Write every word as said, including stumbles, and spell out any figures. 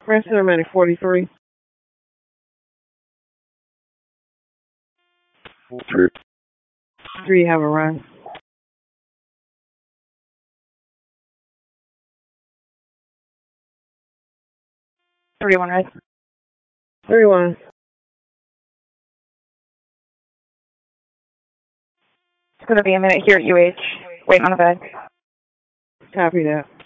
Rest cinematic forty-three. Three. Three have a run. thirty-one red. thirty-one. It's going to be a minute here at U H. Waiting on the bed. Copy that.